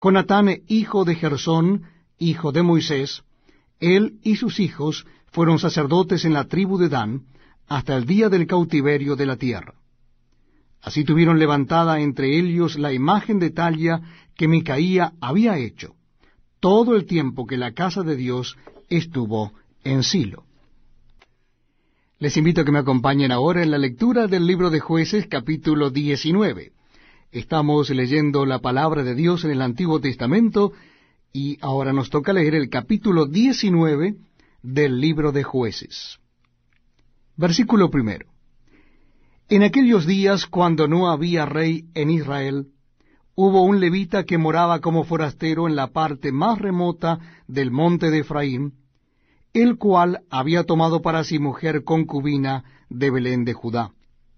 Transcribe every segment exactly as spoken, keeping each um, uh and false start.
Jonatán, hijo de Gersón, hijo de Moisés, él y sus hijos fueron sacerdotes en la tribu de Dan, hasta el día del cautiverio de la tierra. Así tuvieron levantada entre ellos la imagen de talla que Micaía había hecho, todo el tiempo que la casa de Dios estuvo en Silo. Les invito a que me acompañen ahora en la lectura del libro de Jueces, capítulo diecinueve. Estamos leyendo la palabra de Dios en el Antiguo Testamento, y ahora nos toca leer el capítulo diecinueve del libro de Jueces. Versículo primero. En aquellos días, cuando no había rey en Israel, hubo un levita que moraba como forastero en la parte más remota del monte de Efraín, el cual había tomado para sí mujer concubina de Belén de Judá.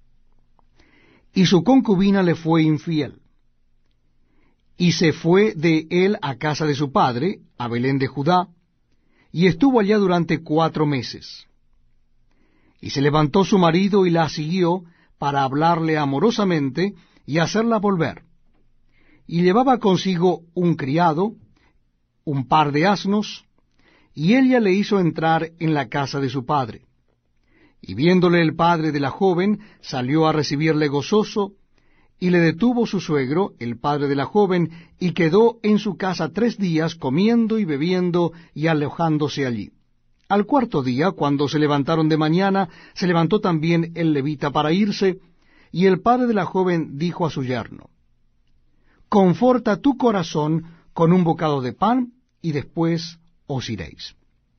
Y su concubina le fue infiel, y se fue de él a casa de su padre, a Belén de Judá, y estuvo allá durante cuatro meses. Y se levantó su marido y la siguió para hablarle amorosamente y hacerla volver. Y llevaba consigo un criado, un par de asnos, y ella le hizo entrar en la casa de su padre. Y viéndole el padre de la joven, salió a recibirle gozoso, y le detuvo su suegro, el padre de la joven, y quedó en su casa tres días comiendo y bebiendo y alojándose allí. Al cuarto día, cuando se levantaron de mañana, se levantó también el levita para irse, y el padre de la joven dijo a su yerno: Conforta tu corazón con un bocado de pan, y después os iréis.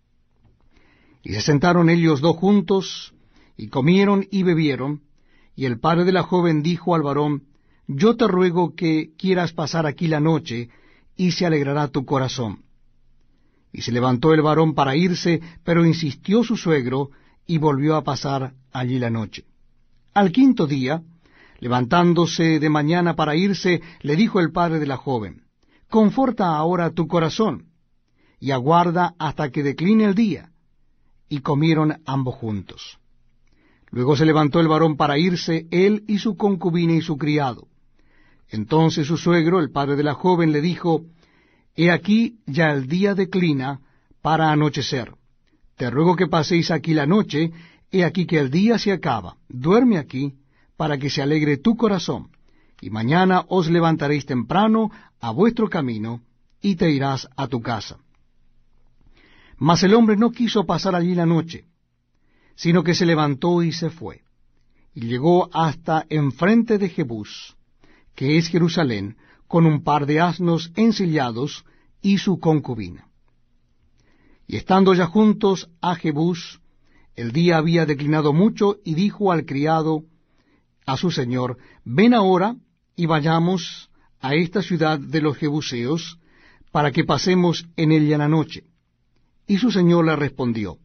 Y se sentaron ellos dos juntos, y comieron y bebieron, y el padre de la joven dijo al varón: Yo te ruego que quieras pasar aquí la noche, y se alegrará tu corazón. Y se levantó el varón para irse, pero insistió su suegro, y volvió a pasar allí la noche. Al quinto día, levantándose de mañana para irse, le dijo el padre de la joven: Conforta ahora tu corazón, y aguarda hasta que decline el día. Y comieron ambos juntos. Luego se levantó el varón para irse, él y su concubina y su criado. Entonces su suegro, el padre de la joven, le dijo: He aquí ya el día declina para anochecer. Te ruego que paséis aquí la noche, he aquí que el día se acaba. Duerme aquí, para que se alegre tu corazón, y mañana os levantaréis temprano a vuestro camino, y te irás a tu casa. Mas el hombre no quiso pasar allí la noche, sino que se levantó y se fue, y llegó hasta enfrente de Jebús, que es Jerusalén, con un par de asnos ensillados y su concubina. Y estando ya juntos a Jebús, el día había declinado mucho, y dijo al criado a su señor: Ven ahora y vayamos a esta ciudad de los jebuseos, para que pasemos en ella la noche. Y su señor le respondió: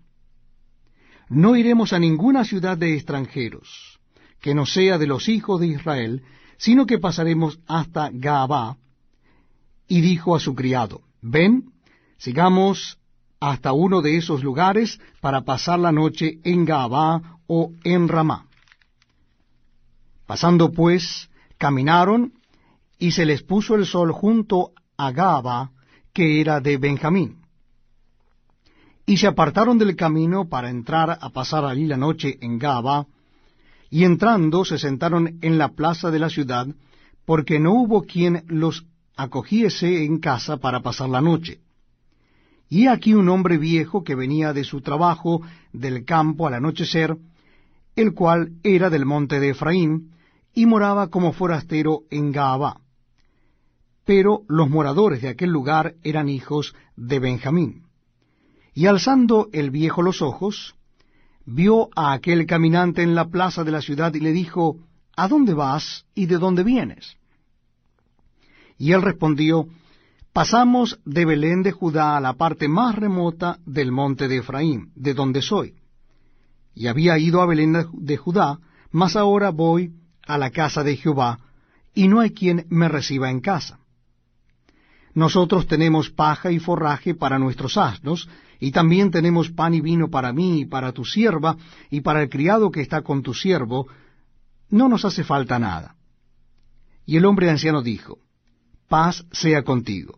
No iremos a ninguna ciudad de extranjeros, que no sea de los hijos de Israel, sino que pasaremos hasta Gaabá. Y dijo a su criado: Ven, sigamos hasta uno de esos lugares para pasar la noche en Gaabá o en Ramá. Pasando pues, caminaron, y se les puso el sol junto a Gaabá, que era de Benjamín. Y se apartaron del camino para entrar a pasar allí la noche en Gaabá, y entrando se sentaron en la plaza de la ciudad, porque no hubo quien los acogiese en casa para pasar la noche. Y he aquí un hombre viejo que venía de su trabajo del campo al anochecer, el cual era del monte de Efraín, y moraba como forastero en Gaabá. Pero los moradores de aquel lugar eran hijos de Benjamín. Y alzando el viejo los ojos, vio a aquel caminante en la plaza de la ciudad, y le dijo: ¿A dónde vas y de dónde vienes? Y él respondió: Pasamos de Belén de Judá a la parte más remota del monte de Efraín, de donde soy. Y había ido a Belén de Judá, mas ahora voy a la casa de Jehová, y no hay quien me reciba en casa. Nosotros tenemos paja y forraje para nuestros asnos, y también tenemos pan y vino para mí y para tu sierva, y para el criado que está con tu siervo, no nos hace falta nada. Y el hombre anciano dijo: paz sea contigo.